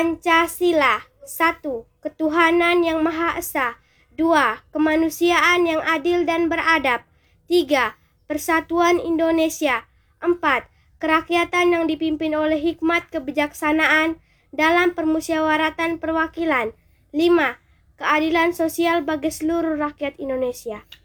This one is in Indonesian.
Pancasila. 1. Ketuhanan yang Maha Esa. 2. Kemanusiaan yang adil dan beradab. 3. Persatuan Indonesia. 4. Kerakyatan yang dipimpin oleh hikmat kebijaksanaan dalam permusyawaratan perwakilan. 5. Keadilan sosial bagi seluruh rakyat Indonesia.